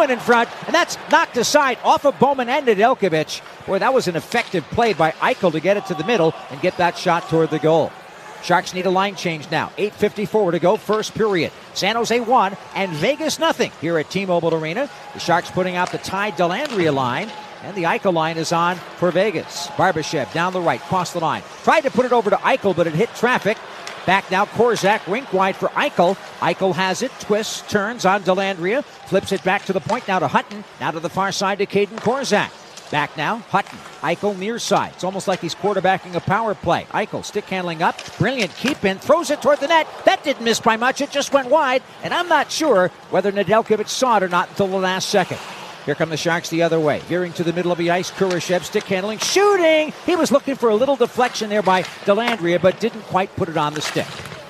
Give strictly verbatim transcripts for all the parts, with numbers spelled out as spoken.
Bowman in front, and that's knocked aside off of Bowman and Nedeljkovic. Boy, that was an effective play by Eichel to get it to the middle and get that shot toward the goal. Sharks need a line change now. eight fifty-four to go, first period. San Jose one and Vegas nothing here at T-Mobile Arena. The Sharks putting out the Ty Dellandrea line, and the Eichel line is on for Vegas. Barbashev down the right, cross the line. Tried to put it over to Eichel, but it hit traffic. Back now, Korczak, rink wide for Eichel. Eichel has it, twists, turns on Dellandrea, flips it back to the point, now to Hutton, now to the far side to Caden Korczak. Back now, Hutton, Eichel near side. It's almost like he's quarterbacking a power play. Eichel stick handling up, brilliant keep in, throws it toward the net. That didn't miss by much, it just went wide, and I'm not sure whether Nedeljkovic saw it or not until the last second. Here come the Sharks the other way. Veering to the middle of the ice, Kurashev stick handling, shooting! He was looking for a little deflection there by Dellandrea, but didn't quite put it on the stick.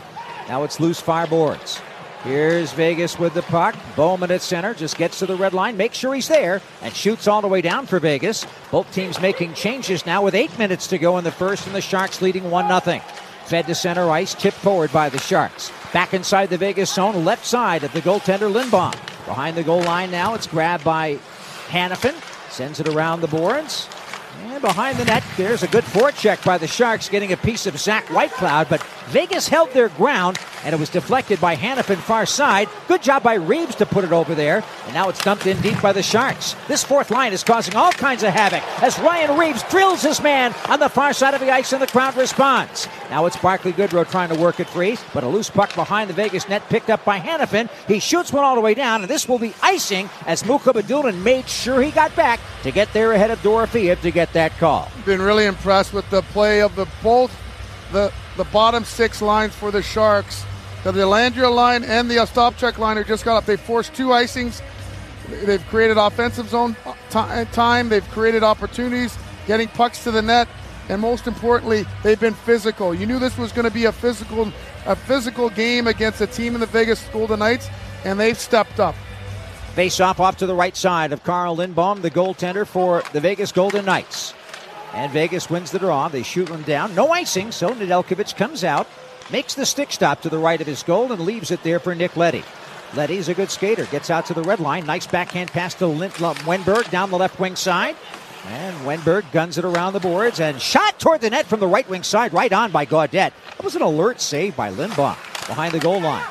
Now it's loose far boards. Here's Vegas with the puck. Bowman at center, just gets to the red line, makes sure he's there, and shoots all the way down for Vegas. Both teams making changes now with eight minutes to go in the first, and the Sharks leading one nothing. Fed to center ice, tipped forward by the Sharks. Back inside the Vegas zone, left side of the goaltender Lindbaum. Behind the goal line now, it's grabbed by Hanifin. Sends it around the boards. And behind the net, there's a good forecheck by the Sharks, getting a piece of Zach Whitecloud, but Vegas held their ground, and it was deflected by Hanifin far side. Good job by Reeves to put it over there, and now it's dumped in deep by the Sharks. This fourth line is causing all kinds of havoc as Ryan Reeves drills his man on the far side of the ice, and the crowd responds. Now it's Barclay Goodrow trying to work it free, but a loose puck behind the Vegas net picked up by Hanifin. He shoots one all the way down, and this will be icing as Mukhamadullin made sure he got back to get there ahead of Dorofeev to get that call. Been really impressed with the play of the both the the bottom six lines for the Sharks. The Dellandrea line and the Ostapchuk line who just got up. They forced two icings. They've created offensive zone time. They've created opportunities, getting pucks to the net, and most importantly, they've been physical. You knew this was going to be a physical a physical game against a team in the Vegas Golden Knights, and they've stepped up. Face off off to the right side of Carl Lindbaum, the goaltender for the Vegas Golden Knights. And Vegas wins the draw. They shoot him down. No icing, so Nedeljkovic comes out, makes the stick stop to the right of his goal, and leaves it there for Nick Leddy. Leddy's a good skater. Gets out to the red line. Nice backhand pass to Lind- Wenberg down the left wing side. And Wenberg guns it around the boards and shot toward the net from the right wing side, right on by Gaudette. That was an alert save by Lindbaum behind the goal line.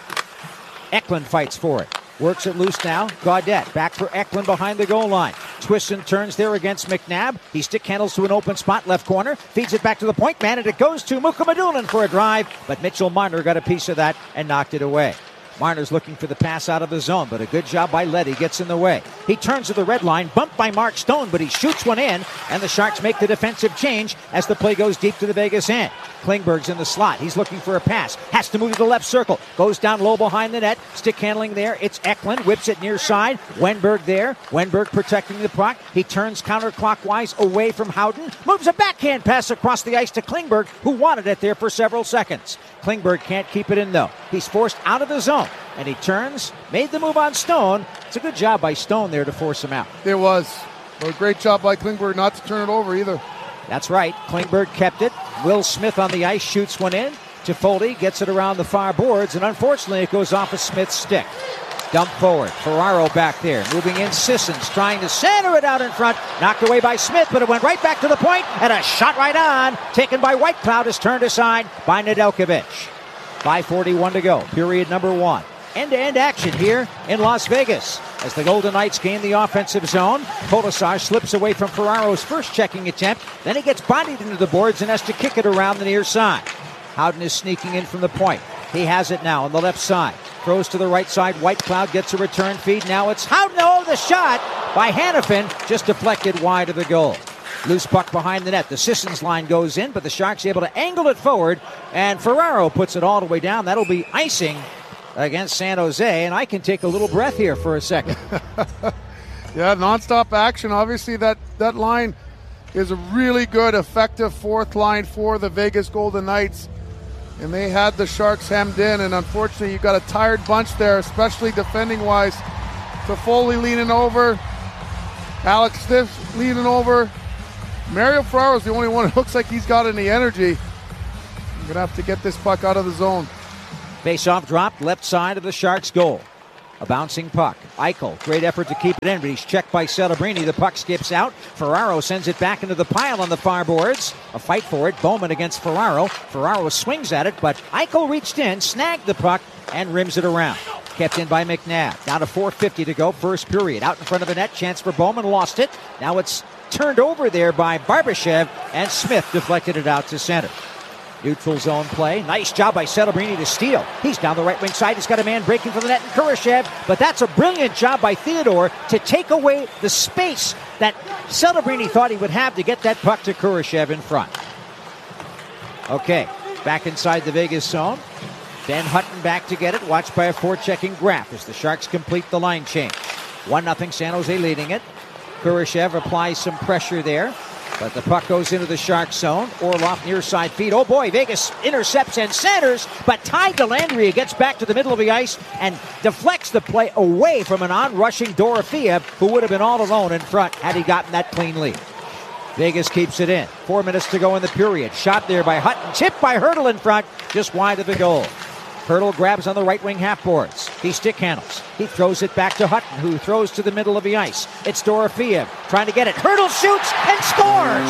Eklund fights for it. Works it loose now. Gaudette back for Eklund behind the goal line. Twists and turns there against McNabb. He stick handles to an open spot, left corner. Feeds it back to the point man, and it goes to Mukhamadullin for a drive. But Mitchell Marner got a piece of that and knocked it away. Marner's looking for the pass out of the zone, but a good job by Leddy gets in the way. He turns to the red line, bumped by Mark Stone, but he shoots one in, and the Sharks make the defensive change as the play goes deep to the Vegas end. Klingberg's in the slot. He's looking for a pass. Has to move to the left circle. Goes down low behind the net. Stick handling there. It's Eklund. Whips it near side. Wenberg there. Wenberg protecting the puck. He turns counterclockwise away from Howden. Moves a backhand pass across the ice to Klingberg, who wanted it there for several seconds. Klingberg can't keep it in, though. He's forced out of the zone, and he turns, made the move on Stone. It's a good job by Stone there to force him out. It was. Well, a great job by Klingberg not to turn it over either. That's right. Klingberg kept it. Will Smith on the ice shoots one in. Toffoli gets it around the far boards, and unfortunately it goes off of Smith's stick. Dump forward. Ferraro back there. Moving in, Sissons trying to center it out in front. Knocked away by Smith, but it went right back to the point, and a shot right on. Taken by Whitecloud is turned aside by Nedeljkovic. five forty-one to go. Period number one. End-to-end action here in Las Vegas as the Golden Knights gain the offensive zone. Kolasar slips away from Ferraro's first checking attempt. Then he gets bodied into the boards and has to kick it around the near side. Howden is sneaking in from the point. He has it now on the left side. Throws to the right side. Whitecloud gets a return feed. Now it's Howden. Oh, the shot by Hanifin just deflected wide of the goal. Loose puck behind the net. The Sissons line goes in, but the Sharks able to angle it forward, and Ferraro puts it all the way down. That'll be icing against San Jose, and I can take a little breath here for a second. Yeah, nonstop action. Obviously, that, that line is a really good, effective fourth line for the Vegas Golden Knights, and they had the Sharks hemmed in, and unfortunately, you've got a tired bunch there, especially defending-wise. Toffoli leaning over, Alex Stiff leaning over. Mario Ferraro is the only one who looks like he's got any energy. I'm going to have to get this puck out of the zone. Face-off dropped left side of the Sharks' goal. A bouncing puck. Eichel, great effort to keep it in, but he's checked by Celebrini. The puck skips out. Ferraro sends it back into the pile on the far boards. A fight for it. Bowman against Ferraro. Ferraro swings at it, but Eichel reached in, snagged the puck, and rims it around. Kept in by McNabb. Down to four fifty to go, first period. Out in front of the net, chance for Bowman, lost it. Now it's turned over there by Barbashev, and Smith deflected it out to center. Neutral zone play. Nice job by Celebrini to steal. He's down the right wing side. He's got a man breaking for the net in Kurashev, but that's a brilliant job by Theodore to take away the space that Celebrini thought he would have to get that puck to Kurashev in front. Okay, back inside the Vegas zone. Ben Hutton back to get it, watched by a forechecking Graf as the Sharks complete the line change. one nothing San Jose leading it. Kurashev applies some pressure there. But the puck goes into the Shark zone. Orlov near side feed. Oh boy, Vegas intercepts and centers, but Ty Dellandrea gets back to the middle of the ice and deflects the play away from an on-rushing Dorofeev, who would have been all alone in front had he gotten that clean lead. Vegas keeps it in. Four minutes to go in the period. Shot there by Hutton. Tipped by Hertl in front, just wide of the goal. Hertl grabs on the right wing half boards. He stick handles. He throws it back to Hutton, who throws to the middle of the ice. It's Dorofeev trying to get it. Hertl shoots and scores!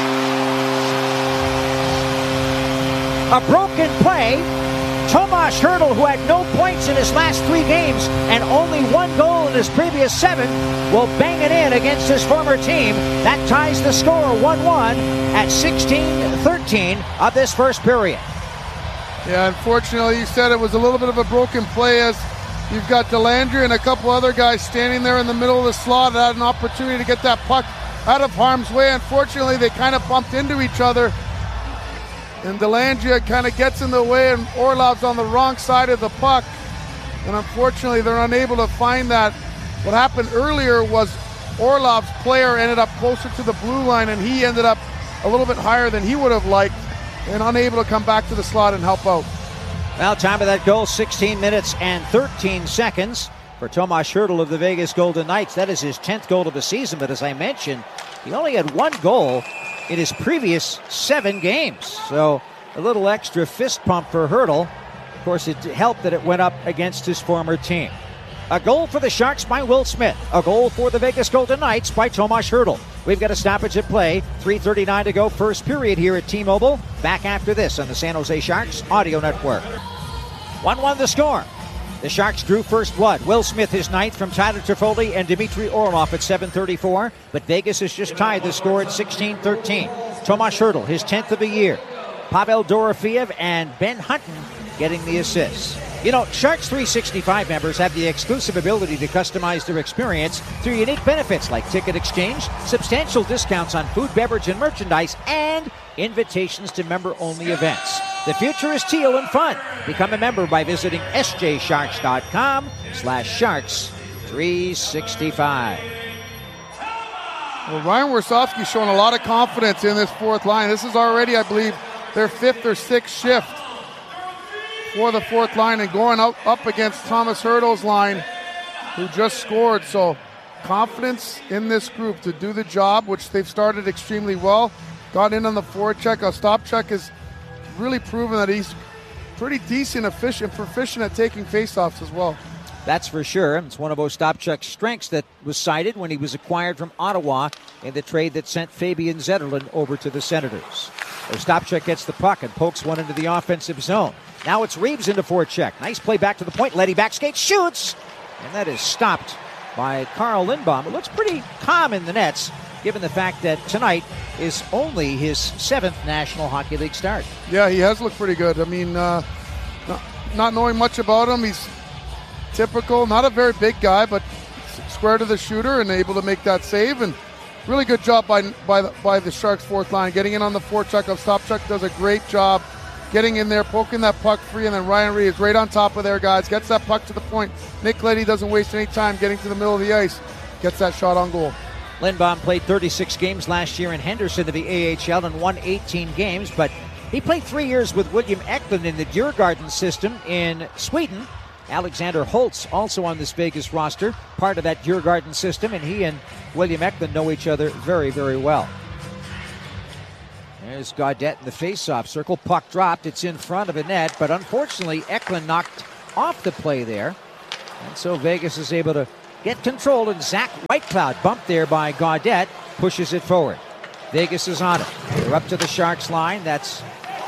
A broken play. Tomas Hertl, who had no points in his last three games and only one goal in his previous seven, will bang it in against his former team. That ties the score one one at sixteen thirteen of this first period. Yeah, unfortunately, you said it was a little bit of a broken play as you've got Dellandrea and a couple other guys standing there in the middle of the slot that had an opportunity to get that puck out of harm's way. Unfortunately, they kind of bumped into each other, and Dellandrea kind of gets in the way, and Orlov's on the wrong side of the puck, and unfortunately, they're unable to find that. What happened earlier was Orlov's player ended up closer to the blue line, and he ended up a little bit higher than he would have liked, and unable to come back to the slot and help out. Well, time of that goal, sixteen minutes and thirteen seconds for Tomas Hertl of the Vegas Golden Knights. That is his tenth goal of the season, but as I mentioned, he only had one goal in his previous seven games. So a little extra fist pump for Hertl. Of course, it helped that it went up against his former team. A goal for the Sharks by Will Smith. A goal for the Vegas Golden Knights by Tomas Hertl. We've got a stoppage at play. three thirty-nine to go, first period here at T-Mobile. Back after this on the San Jose Sharks Audio Network. one one the score. The Sharks drew first blood. Will Smith his ninth from Tyler Toffoli and Dmitry Orlov at seven thirty-four. But Vegas has just tied the score at sixteen thirteen. Tomas Hertl, his tenth of the year. Pavel Dorofeev and Ben Hutton getting the assists. You know, Sharks three sixty-five members have the exclusive ability to customize their experience through unique benefits like ticket exchange, substantial discounts on food, beverage, and merchandise, and invitations to member-only events. The future is teal and fun. Become a member by visiting sjsharks.com slash sharks 365. Well, Ryan Warsofsky's showing a lot of confidence in this fourth line. This is already, I believe, their fifth or sixth shift for the fourth line, and going up, up against Tomas Hertl's line, who just scored. So confidence in this group to do the job, which they've started extremely well. Got in on the forecheck. Ostapchuk has really proven that he's pretty decent, efficient, proficient at taking faceoffs as well. That's for sure. It's one of Ostapchuk's strengths that was cited when he was acquired from Ottawa in the trade that sent Fabian Zetterlund over to the Senators. Ostapchuk gets the puck and pokes one into the offensive zone. Now it's Reeves into forecheck. Nice play back to the point. Letty backskate, shoots! And that is stopped by Carl Lindbaum. It looks pretty calm in the nets, given the fact that tonight is only his seventh National Hockey League start. Yeah, he has looked pretty good. I mean, uh, not, not knowing much about him, he's typical, not a very big guy, but square to the shooter and able to make that save. And really good job by by the, by the Sharks' fourth line. Getting in on the forecheck. Ostapchuk does a great job getting in there, poking that puck free, and then Ryan Reeves right on top of their guys, gets that puck to the point. Nick Leddy doesn't waste any time getting to the middle of the ice, gets that shot on goal. Lindbaum played thirty-six games last year in Henderson of the A H L and won eighteen games, but he played three years with William Eklund in the Djurgården system in Sweden. Alexander Holtz also on this Vegas roster, part of that Djurgården system, and he and William Eklund know each other very, very well. There's Gaudette in the face-off circle. Puck dropped. It's in front of a net, but unfortunately Eklund knocked off the play there. And so Vegas is able to get control, and Zach Whitecloud, bumped there by Gaudette, pushes it forward. Vegas is on it. They're up to the Sharks line. That's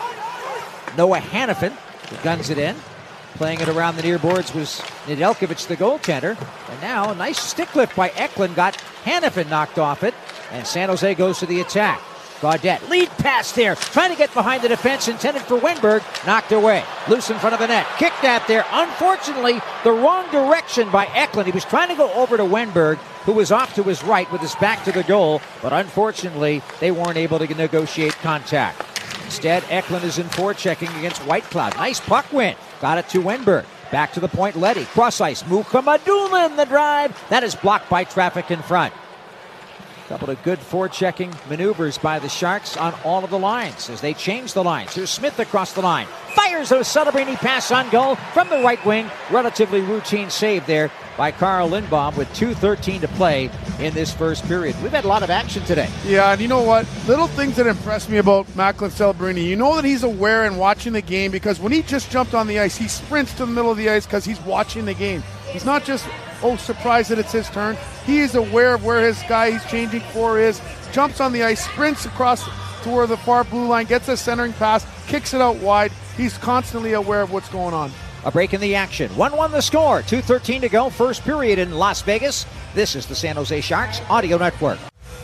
Noah Hanifin who guns it in. Playing it around the near boards was Nedeljkovic, the goaltender. And now a nice stick lift by Eklund got Hanifin knocked off it. And San Jose goes to the attack. Gaudette, lead pass there, trying to get behind the defense, intended for Wenberg, knocked away. Loose in front of the net, kicked out there. Unfortunately, the wrong direction by Eklund. He was trying to go over to Wenberg, who was off to his right with his back to the goal, but unfortunately, they weren't able to negotiate contact. Instead, Eklund is in forechecking against Whitecloud. Nice puck win. Got it to Wenberg. Back to the point, Leddy. Cross ice, Mukamadula in the drive. That is blocked by traffic in front. Couple of good forechecking maneuvers by the Sharks on all of the lines as they change the lines. Here's Smith across the line. Fires a Celebrini pass on goal from the right wing. Relatively routine save there by Carl Lindbaum with two thirteen to play in this first period. We've had a lot of action today. Yeah, and you know what? Little things that impress me about Macklin Celebrini. You know that he's aware and watching the game, because when he just jumped on the ice, he sprints to the middle of the ice because he's watching the game. He's not just, oh, surprised that it's his turn. He is aware of where his guy he's changing for is, jumps on the ice, sprints across toward the far blue line, gets a centering pass, kicks it out wide. He's constantly aware of what's going on. A break in the action. one one the score. two thirteen to go. First period in Las Vegas. This is the San Jose Sharks Audio Network.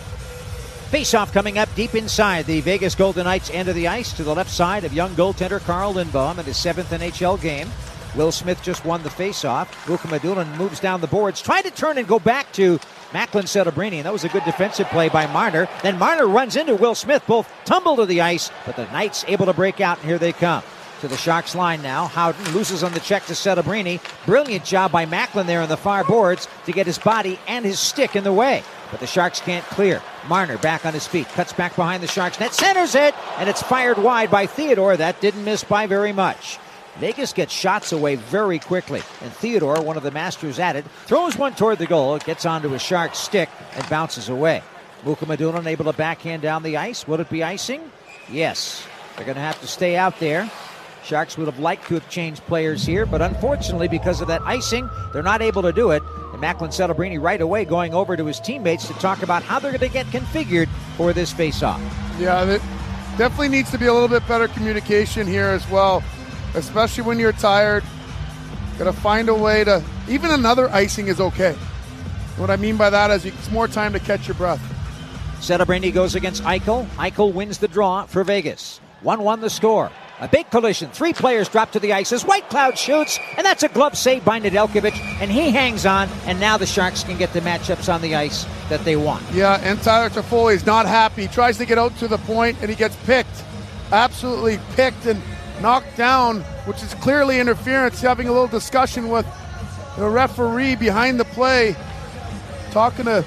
Face-off coming up deep inside the Vegas Golden Knights end of the ice to the left side of young goaltender Carl Lindbaum in his seventh N H L game. Will Smith just won the face-off. Mukamadula moves down the boards, trying to turn and go back to Macklin Celebrini, and that was a good defensive play by Marner. Then Marner runs into Will Smith. Both tumble to the ice, but the Knights able to break out, and here they come. To the Sharks line now. Howden loses on the check to Celebrini. Brilliant job by Macklin there on the far boards to get his body and his stick in the way. But the Sharks can't clear. Marner back on his feet. Cuts back behind the Sharks net. Centers it, and it's fired wide by Theodore. That didn't miss by very much. Vegas gets shots away very quickly. And Theodore, one of the masters at it, throws one toward the goal. It gets onto a Sharks stick and bounces away. Mukamadula able to backhand down the ice. Will it be icing? Yes. They're going to have to stay out there. Sharks would have liked to have changed players here, but unfortunately, because of that icing, they're not able to do it. And Macklin Celebrini right away going over to his teammates to talk about how they're going to get configured for this face-off. Yeah, there definitely needs to be a little bit better communication here as well, especially when you're tired. Got to find a way to, even another icing is okay. What I mean by that is it's more time to catch your breath. Celebrini goes against Eichel. Eichel wins the draw for Vegas. one one the score. A big collision. Three players drop to the ice as Whitecloud shoots, and that's a glove save by Nedeljkovic, and he hangs on, and now the Sharks can get the matchups on the ice that they want. Yeah, and Tyler Toffoli is not happy. He tries to get out to the point, and he gets picked. Absolutely picked and knocked down, which is clearly interference. Having a little discussion with the referee behind the play, talking to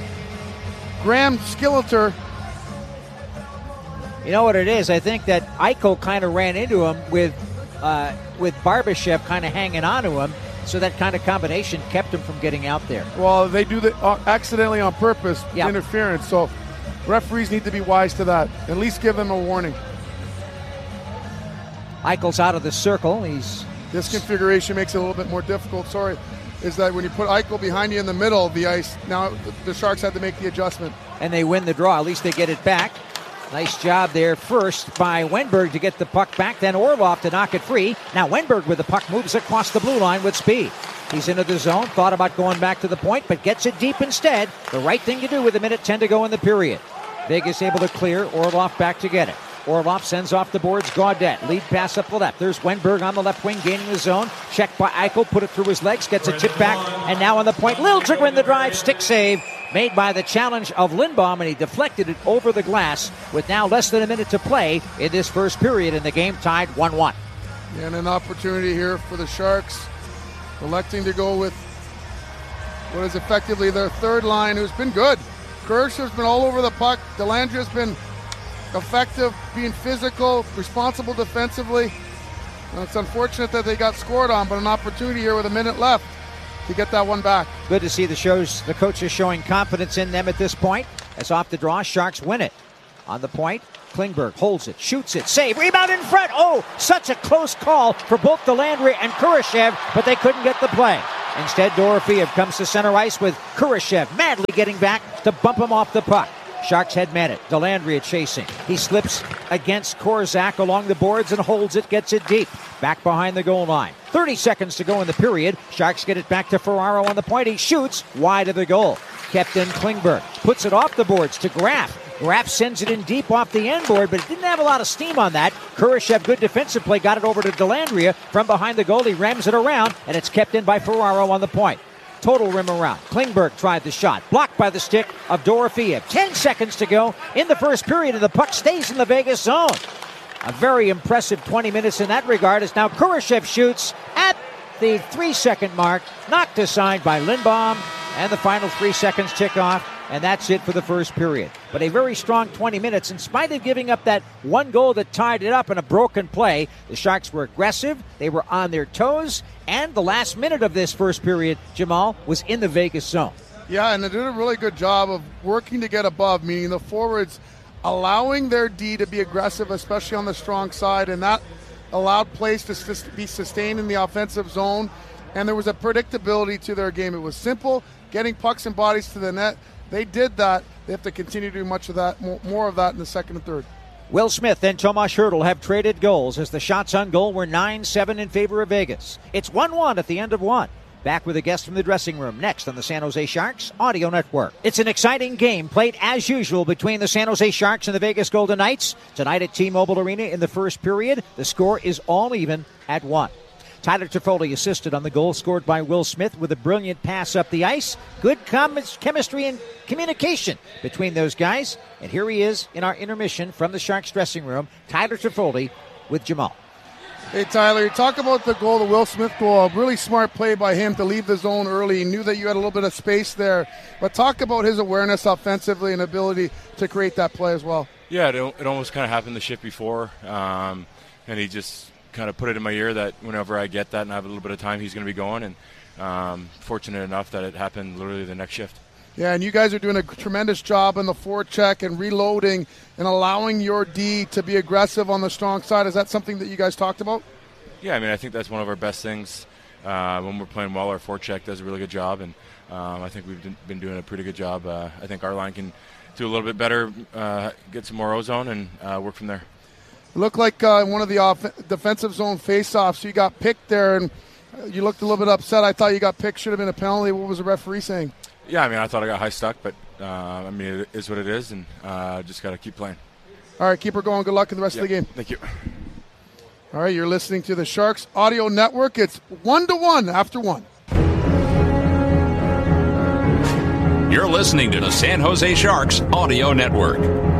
Graham Skilleter. You know what it is? I think that Eichel kind of ran into him with uh, with Barbashev kind of hanging on to him, so that kind of combination kept him from getting out there. Well, they do that uh, accidentally on purpose, yep. Interference, so referees need to be wise to that. At least give them a warning. Eichel's out of the circle. He's This configuration makes it a little bit more difficult, sorry, is that when you put Eichel behind you in the middle of the ice, now the Sharks had to make the adjustment. And they win the draw. At least they get it back. Nice job there first by Wenberg to get the puck back, then Orlov to knock it free. Now Wenberg with the puck moves across the blue line with speed. He's into the zone, thought about going back to the point, but gets it deep instead. The right thing to do with a minute ten to go in the period. Vegas able to clear, Orlov back to get it. Orlov sends off the boards Gaudette. Lead pass up the left. There's Wenberg on the left wing gaining the zone. Checked by Eichel, put it through his legs, gets a tip back, and now on the point. Liljegren in the drive, stick save. Made by the challenge of Lindbaum, and he deflected it over the glass with now less than a minute to play in this first period, and the game tied one one. And an opportunity here for the Sharks, electing to go with what is effectively their third line, who's been good. Kirsch has been all over the puck. Delandria's been effective, being physical, responsible defensively. And it's unfortunate that they got scored on, but an opportunity here with a minute left to get that one back. Good to see the shows the coaches showing confidence in them at this point. As off the draw, Sharks win it. On the point, Klingberg holds it, shoots it, save, rebound in front. Oh, such a close call for both Dellandrea and Kurashev, but they couldn't get the play. Instead, Dorofeev comes to center ice with Kurashev madly getting back to bump him off the puck. Sharks head man it. Dellandrea chasing. He slips against Korzak along the boards and holds it, gets it deep. Back behind the goal line. thirty seconds to go in the period. Sharks get it back to Ferraro on the point. He shoots wide of the goal. Kept in Klingberg. Puts it off the boards to Graf. Graf sends it in deep off the end board, but it didn't have a lot of steam on that. Kurashev, good defensive play, got it over to Dellandrea from behind the goal. He rams it around, and it's kept in by Ferraro on the point. Total rim around. Klingberg tried the shot. Blocked by the stick of Dorofeev. Ten seconds to go in the first period, and the puck stays in the Vegas zone. A very impressive twenty minutes in that regard as now Kurashev shoots at the three-second mark. Knocked aside by Lindbaum, and the final three seconds tick off, and that's it for the first period. But a very strong twenty minutes. In spite of giving up that one goal that tied it up in a broken play, the Sharks were aggressive, they were on their toes, and the last minute of this first period, Jamal, was in the Vegas zone. Yeah, and they did a really good job of working to get above, meaning the forwards allowing their D to be aggressive, especially on the strong side, and that allowed plays to sus- be sustained in the offensive zone, and there was a predictability to their game. It was simple, getting pucks and bodies to the net. They did that. They have to continue to do much of that, more of that in the second and third. Will Smith and Tomas Hertl have traded goals as the shots on goal were nine seven in favor of Vegas. It's one one at the end of one. Back with a guest from the dressing room next on the San Jose Sharks Audio Network. It's an exciting game played as usual between the San Jose Sharks and the Vegas Golden Knights. Tonight at T-Mobile Arena in the first period, the score is all even at one. Tyler Toffoli assisted on the goal scored by Will Smith with a brilliant pass up the ice. Good com- chemistry and communication between those guys. And here he is in our intermission from the Sharks dressing room, Tyler Toffoli with Jamal. Hey, Tyler, you talk about the goal, the Will Smith goal. A really smart play by him to leave the zone early. He knew that you had a little bit of space there. But talk about his awareness offensively and ability to create that play as well. Yeah, it, it almost kind of happened the shift before. Um, and he just kind of put it in my ear that whenever I get that and I have a little bit of time, he's going to be going. And um, fortunate enough that it happened literally the next shift. Yeah, and you guys are doing a tremendous job in the forecheck and reloading and allowing your D to be aggressive on the strong side. Is that something that you guys talked about? Yeah, I mean, I think that's one of our best things. Uh, when we're playing well, our forecheck does a really good job, and um, I think we've been doing a pretty good job. Uh, I think our line can do a little bit better, uh, get some more ozone, and uh, work from there. It looked like uh, one of the off- defensive zone face-offs, you got picked there, and you looked a little bit upset. I thought you got picked, should have been a penalty. What was the referee saying? Yeah, I mean, I thought I got high stuck, but uh, I mean, it is what it is, and uh, just got to keep playing. All right, keep her going. Good luck in the rest yep. of the game. Thank you. All right, you're listening to the Sharks Audio Network. It's one to one after one. You're listening to the San Jose Sharks Audio Network.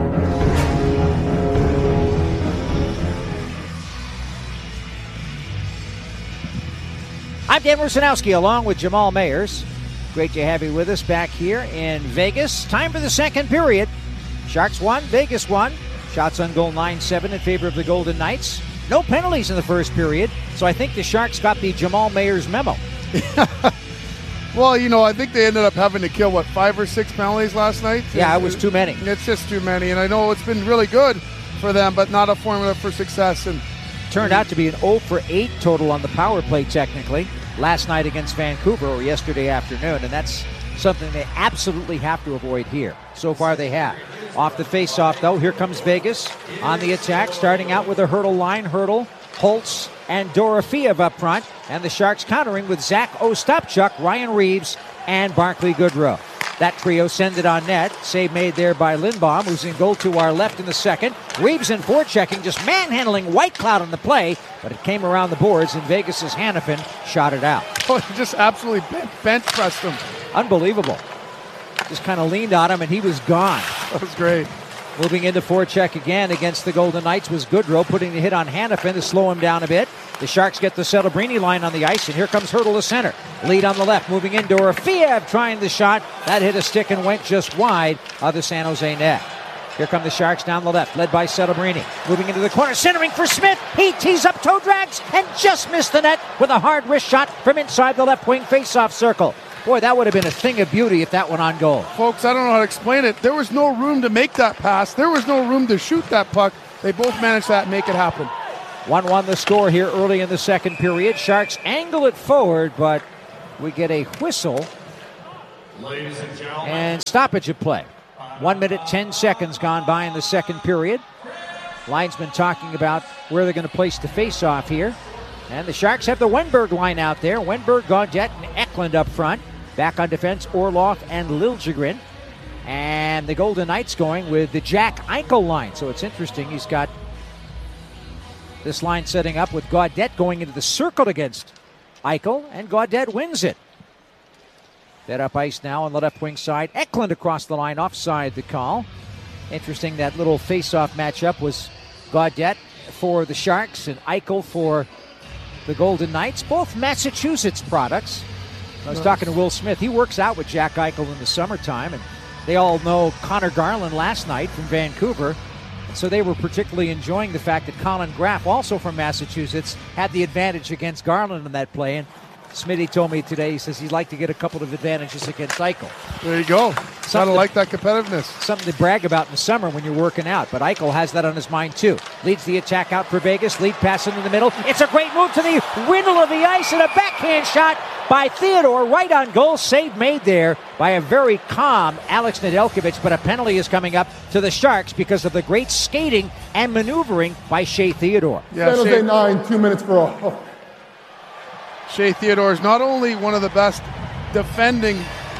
I'm Dan Rusanowski along with Jamal Mayers. Great to have you with us back here in Vegas. Time for the second period. Sharks won, Vegas won. Shots on goal nine seven in favor of the Golden Knights. No penalties in the first period, so I think the Sharks got the Jamal Mayers memo. Well, you know, I think they ended up having to kill, what, five or six penalties last night? Yeah, it was too many. It's just too many, and I know it's been really good for them, but not a formula for success. And turned out to be an oh for eight total on the power play technically last night against Vancouver or yesterday afternoon, and that's something they absolutely have to avoid here. So far they have. Off the face-off, though, here comes Vegas on the attack, starting out with a Hertl line. Hertl, Holtz, and Dorofeev up front, and the Sharks countering with Zach Ostapchuk, Ryan Reeves, and Barclay Goodrow. That trio sends it on net. Save made there by Lindbaum, who's in goal to our left in the second. Reeves in forechecking, just manhandling Whitecloud on the play, but it came around the boards, and Vegas' Hannafin shot it out. Oh, he just absolutely bench pressed him. Unbelievable. Just kind of leaned on him, and he was gone. That was great. Moving into forecheck again against the Golden Knights was Goodrow, putting the hit on Hannafin to slow him down a bit. The Sharks get the Celebrini line on the ice, and here comes Hertl to center. Lead on the left, moving in. Dorofeev trying the shot. That hit a stick and went just wide of the San Jose net. Here come the Sharks down the left, led by Celebrini. Moving into the corner, centering for Smith. He tees up, toe drags, and just missed the net with a hard wrist shot from inside the left wing faceoff circle. Boy, that would have been a thing of beauty if that went on goal. Folks, I don't know how to explain it. There was no room to make that pass. There was no room to shoot that puck. They both managed that and make it happen. one one the score here early in the second period. Sharks angle it forward, but we get a whistle and stoppage of play. One minute, ten seconds gone by in the second period. Linesman talking about where they're going to place the face-off here. And the Sharks have the Wenberg line out there. Wenberg, Gaudette, and Eklund up front. Back on defense, Orlov and Liljegren. And the Golden Knights going with the Jack Eichel line. So it's interesting. He's got this line setting up with Gaudette going into the circle against Eichel. And Gaudette wins it. Dead up ice now on the left wing side. Eklund across the line, offside the call. Interesting, that little face-off matchup was Gaudette for the Sharks and Eichel for the Golden Knights. Both Massachusetts products. I was nice. talking to Will Smith. He works out with Jack Eichel in the summertime, and they all know Connor Garland last night from Vancouver. And so they were particularly enjoying the fact that Colin Graff, also from Massachusetts, had the advantage against Garland in that play. And Smitty told me today, he says he'd like to get a couple of advantages against Eichel. There you go. Gotta like that competitiveness. Something to brag about in the summer when you're working out. But Eichel has that on his mind, too. Leads the attack out for Vegas. Lead pass into the middle. It's a great move to the middle of the ice and a backhand shot by Theodore. Right on goal. Save made there by a very calm Alex Nedeljkovic. But a penalty is coming up to the Sharks because of the great skating and maneuvering by Shea Theodore. Yeah, San Jose nine, two minutes for all. Shea Theodore is not only one of the best defending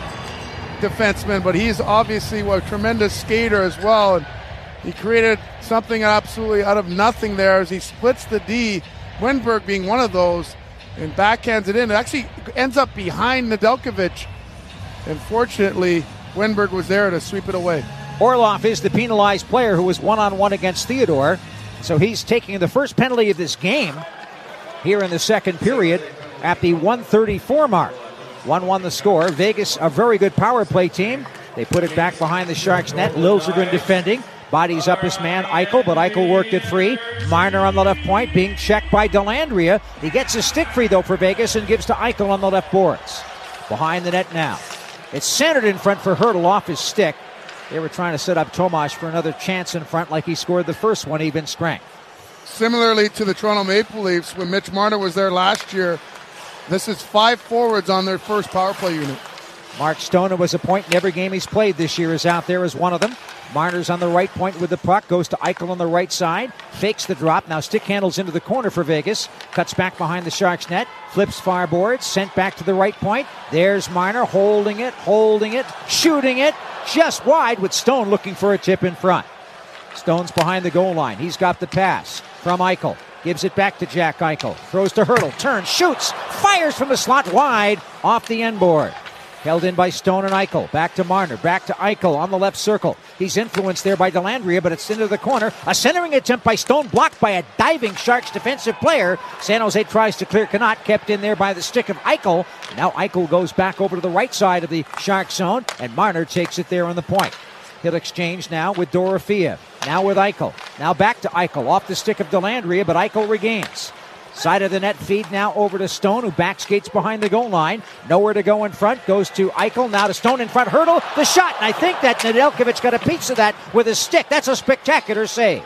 defensemen, but he's obviously a tremendous skater as well. And he created something absolutely out of nothing there as he splits the D, Wenberg being one of those, and backhands it in. It actually ends up behind Nedeljkovic. And fortunately, Wenberg was there to sweep it away. Orlov is the penalized player who was one-on-one against Theodore. So he's taking the first penalty of this game here in the second period at the one thirty-four mark. one one the score. Vegas, a very good power play team. They put it back behind the Sharks net. Liljegren defending. Bodies up his man, Eichel, but Eichel worked it free. Marner on the left point, being checked by Dellandrea. He gets a stick free, though, for Vegas and gives to Eichel on the left boards. Behind the net now. It's centered in front for Hertl off his stick. They were trying to set up Tomas for another chance in front like he scored the first one, even strength. Similarly to the Toronto Maple Leafs, when Mitch Marner was there last year, this is five forwards on their first power play unit. Mark Stone, who was a point in every game he's played this year, is out there as one of them. Marner's on the right point with the puck, goes to Eichel on the right side, fakes the drop, now stick handles into the corner for Vegas, cuts back behind the Sharks net, flips far boards, sent back to the right point. There's Marner holding it, holding it, shooting it, just wide with Stone looking for a tip in front. Stone's behind the goal line. He's got the pass from Eichel. Gives it back to Jack Eichel. Throws to Hertl. Turns, shoots, fires from the slot wide off the end board. Held in by Stone and Eichel. Back to Marner. Back to Eichel on the left circle. He's influenced there by Dellandrea, but it's into the corner. A centering attempt by Stone, blocked by a diving Sharks defensive player. San Jose tries to clear Connaught, kept in there by the stick of Eichel. Now Eichel goes back over to the right side of the Sharks zone, and Marner takes it there on the point. He'll exchange now with Dorofeev. Now with Eichel. Now back to Eichel. Off the stick of Dellandrea, but Eichel regains. Side of the net feed now over to Stone, who back skates behind the goal line. Nowhere to go in front. Goes to Eichel. Now to Stone in front. Hertl. The shot. And I think that Nedeljkovic got a piece of that with his stick. That's a spectacular save.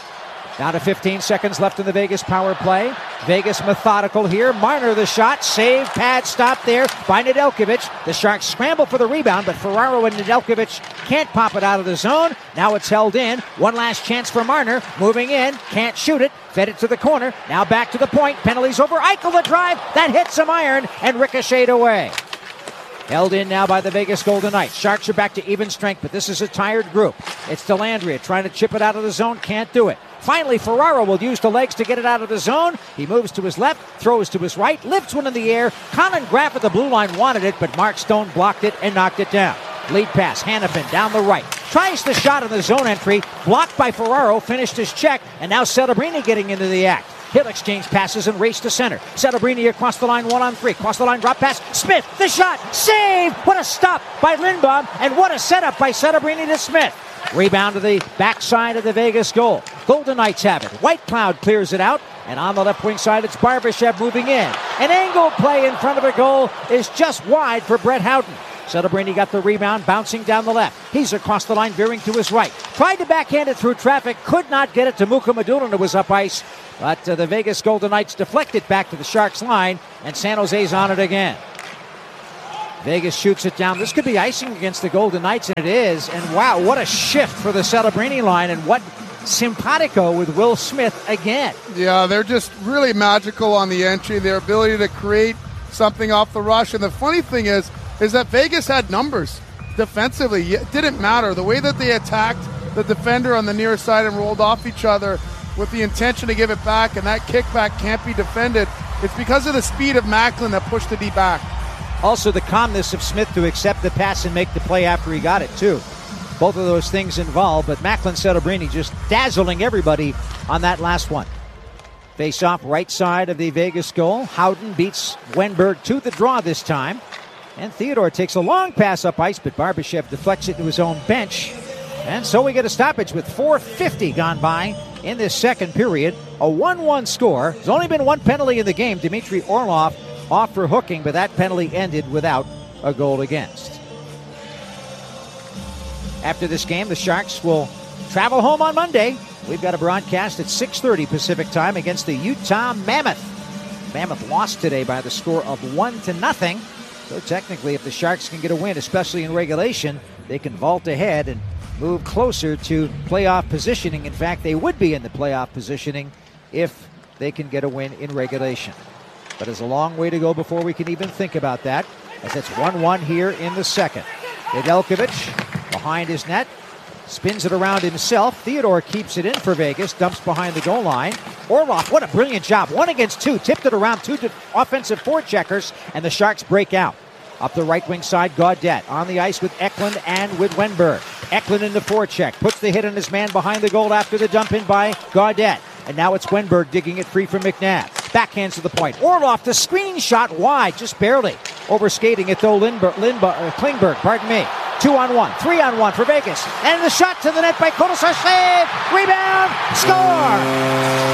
Down to fifteen seconds left in the Vegas power play. Vegas methodical here. Marner the shot. Save. Pad stop there by Nedeljkovic. The Sharks scramble for the rebound, but Ferraro and Nedeljkovic can't pop it out of the zone. Now it's held in. One last chance for Marner. Moving in. Can't shoot it. Fed it to the corner. Now back to the point. Penalties over. Eichel the drive. That hits some iron and ricocheted away. Held in now by the Vegas Golden Knights. Sharks are back to even strength, but this is a tired group. It's Dellandrea trying to chip it out of the zone. Can't do it. Finally, Ferraro will use the legs to get it out of the zone. He moves to his left, throws to his right, lifts one in the air. Colin Graff at the blue line wanted it, but Mark Stone blocked it and knocked it down. Lead pass, Hanifin down the right. Tries the shot in the zone entry. Blocked by Ferraro, finished his check, and now Celebrini getting into the act. He'll exchange passes and race to center. Celebrini across the line, one on three. Across the line, drop pass. Smith, the shot, save! What a stop by Lindbaum, and what a setup by Celebrini to Smith. Rebound to the backside of the Vegas goal. Golden Knights have it. White Cloud clears it out, and on the left wing side, it's Barbashev moving in. An angle play in front of the goal is just wide for Brett Houghton. Celebrini got the rebound, bouncing down the left. He's across the line, veering to his right. Tried to backhand it through traffic, could not get it to Muka Madulin, who was up ice. But uh, the Vegas Golden Knights deflected back to the Sharks line, and San Jose's on it again. Vegas shoots it down. This could be icing against the Golden Knights, and it is. And wow, what a shift for the Celebrini line, and what simpatico with Will Smith again. Yeah, they're just really magical on the entry, their ability to create something off the rush. And the funny thing is, is that Vegas had numbers defensively. It didn't matter. The way that they attacked the defender on the near side and rolled off each other with the intention to give it back, and that kickback can't be defended. It's because of the speed of Macklin that pushed the D back. Also the calmness of Smith to accept the pass and make the play after he got it, too. Both of those things involved, but Macklin Celebrini just dazzling everybody on that last one. Face off right side of the Vegas goal. Howden beats Wenberg to the draw this time. And Theodore takes a long pass up ice, but Barbashev deflects it to his own bench. And so we get a stoppage with four fifty gone by in this second period. A one one score. There's only been one penalty in the game. Dmitry Orlov off for hooking, but that penalty ended without a goal against. After this game, the Sharks will travel home on Monday. We've got a broadcast at six thirty Pacific time against the Utah Mammoth. Mammoth lost today by the score of one to nothing. So technically, if the Sharks can get a win, especially in regulation, they can vault ahead and move closer to playoff positioning. In fact, they would be in the playoff positioning if they can get a win in regulation. But there's a long way to go before we can even think about that, as it's one one here in the second. Nedeljkovic behind his net, spins it around himself. Theodore keeps it in for Vegas, dumps behind the goal line. Orlov, what a brilliant job. One against two, tipped it around two offensive forecheckers, and the Sharks break out. Up the right wing side, Gaudette on the ice with Eklund and with Wenberg. Eklund in the forecheck, puts the hit on his man behind the goal after the dump in by Gaudette. And now it's Wenberg digging it free from McNabb. Backhands to the point. Orlov, the screen shot wide, just barely. Overskating it though, Lindbergh, Lindbergh, uh, Klingberg, pardon me. Two on one, three on one for Vegas. And the shot to the net by Kolesar, save, rebound, score!